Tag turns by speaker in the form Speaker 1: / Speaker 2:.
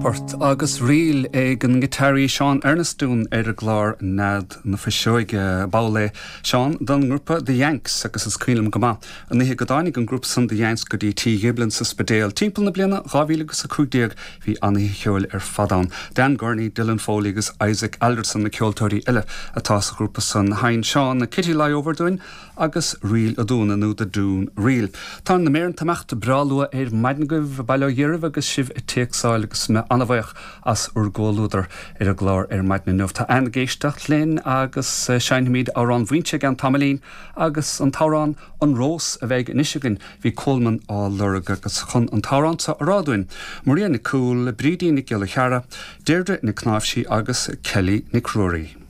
Speaker 1: Rapport agus riil ag an gitarí Sean Ernestún ar a glár nad na fisioige baule Sean don grúpa The Yanks agus is cuilim goma. An ihe godánig an grúp san The Yanks go dí tí giblin sa spedéal timppel na bliana rávílegus a cúgdéag hí anna cheol ar fadán. Dan Gurney, Dylan Foley agus Isaac Alderson na ceoltóirí eile atá sa grúpa san Hein Sean na Kitty Lai overdoin agus riil a dúna nó de dún riil. Tá na méran tamachta bralua ar maidnagah bailó dhéirh agus sibh i teagsáil agus me anabhaich as urgóúidir ar a glár ar maidna nuamh. Tá an géisteach linn agus seinimiid árán bhainte gan tamlín agus an tárán an rós a bheith inisigin hí Coleman á lurg agus chun an tárán sa ráúin. Maria na cúil, Brídí na Gile Cheara, Deirdre na Cnáfsí agus Kelly na Cruirí.